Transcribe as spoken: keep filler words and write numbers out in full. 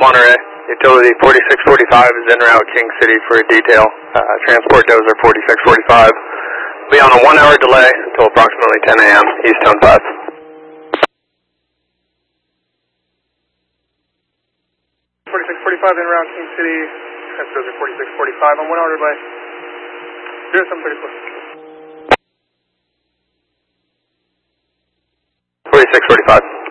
Monterey. Utility forty-six forty-five is en route King City for a detail. Uh, transport dozer forty-six forty-five. Be on a one hour delay until approximately ten A M Eastbound five. forty-six forty-five en route King City. Transport dozer forty-six forty-five on one hour delay. zero seven thirty-four. forty-six forty-five.